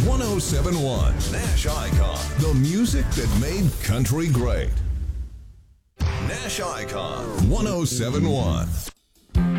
1071 Nash Icon, the music that made country great. Nash Icon 1071.